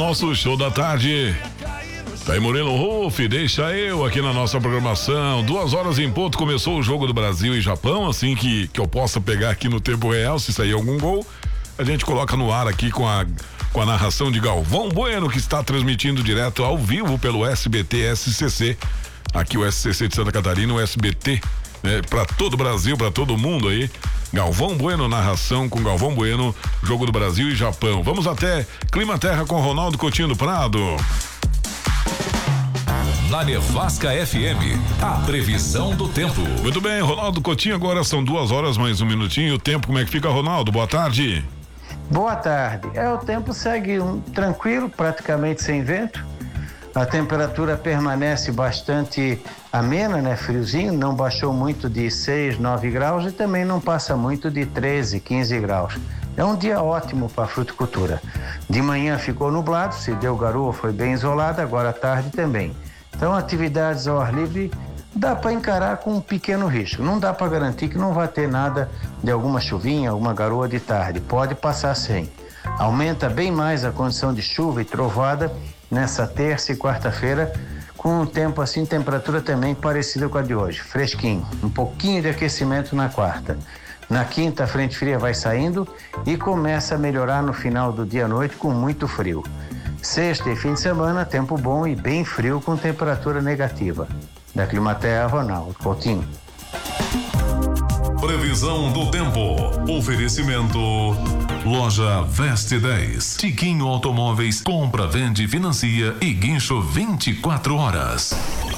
nosso show da tarde. Tá aí Murilo Ruff, deixa eu aqui na nossa programação. 2 horas em ponto, começou o jogo do Brasil e Japão, assim que eu possa pegar aqui no tempo real, se sair algum gol, a gente coloca no ar aqui com a narração de Galvão Bueno, que está transmitindo direto ao vivo pelo SBT SCC. Aqui o SCC de Santa Catarina, o SBT, né, para todo o Brasil, para todo mundo aí. Galvão Bueno, narração com Galvão Bueno, jogo do Brasil e Japão. Vamos até Clima Terra com Ronaldo Coutinho do Prado. Na Nevasca FM, a previsão do tempo. Muito bem, Ronaldo Coutinho, agora são 2 horas mais um minutinho. O tempo, como é que fica, Ronaldo? Boa tarde. Boa tarde. O tempo segue tranquilo, praticamente sem vento. A temperatura permanece bastante amena, né? Friozinho, não baixou muito de 6, 9 graus e também não passa muito de 13, 15 graus. É um dia ótimo para a fruticultura. De manhã ficou nublado, se deu garoa, foi bem isolado, agora à tarde também. Então, atividades ao ar livre dá para encarar com um pequeno risco. Não dá para garantir que não vai ter nada de alguma chuvinha, alguma garoa de tarde. Pode passar sem. Aumenta bem mais a condição de chuva e trovada nessa terça e quarta-feira, com um tempo assim, temperatura também parecida com a de hoje. Fresquinho, um pouquinho de aquecimento na quarta. Na quinta, a frente fria vai saindo e começa a melhorar no final do dia à noite com muito frio. Sexta e fim de semana, tempo bom e bem frio com temperatura negativa. Da Climaterra, Ronaldo Coutinho. Previsão do tempo. Oferecimento. Loja Veste 10. Tiquinho Automóveis. Compra, vende, financia e guincho 24 horas.